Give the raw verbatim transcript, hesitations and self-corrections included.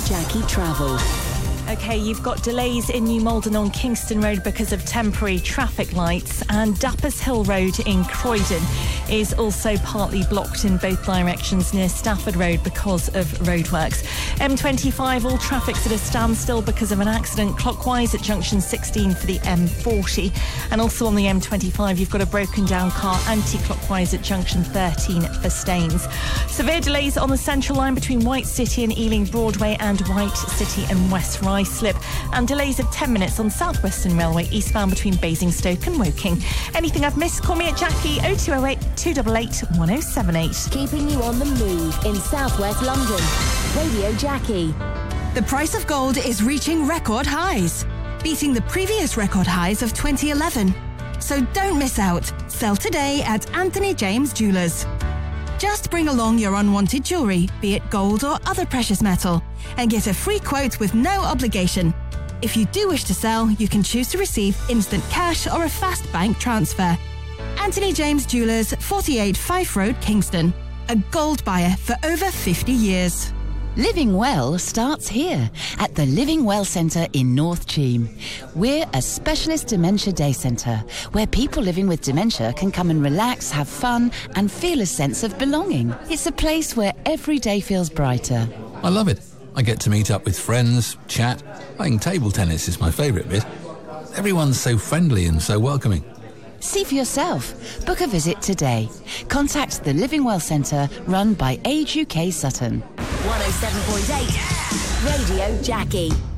Jackie Travel. OK, you've got delays in New Malden on Kingston Road because of temporary traffic lights, and Dappers Hill Road in Croydon is also partly blocked in both directions near Stafford Road because of roadworks. M twenty-five, all traffic's at a standstill because of an accident clockwise at junction sixteen for the M forty, and also on the M twenty-five you've got a broken down car anti-clockwise at junction thirteen for Staines. Severe delays on the Central Line between White City and Ealing Broadway and White City and West Ryslip, and delays of ten minutes on South Western Railway eastbound between Basingstoke and Woking. Anything I've missed, call me at Jackie oh two oh eight, two eight eight, one oh seven eight. Keeping you on the move in southwest London. Radio Jackie. The price of gold is reaching record highs, beating the previous record highs of twenty eleven. So don't miss out. Sell today at Anthony James Jewellers. Just bring along your unwanted jewellery, be it gold or other precious metal, and get a free quote with no obligation. If you do wish to sell, you can choose to receive instant cash or a fast bank transfer. Anthony James Jewellers, forty-eight Fife Road, Kingston. A gold buyer for over fifty years. Living Well starts here at the Living Well Centre in North Cheam. We're a specialist dementia day centre where people living with dementia can come and relax, have fun and feel a sense of belonging. It's a place where every day feels brighter. I love it. I get to meet up with friends, chat. Playing table tennis is my favourite bit. Everyone's so friendly and so welcoming. See for yourself. Book a visit today. Contact the Living Well Centre run by Age U K Sutton. one oh seven point eight Radio Jackie.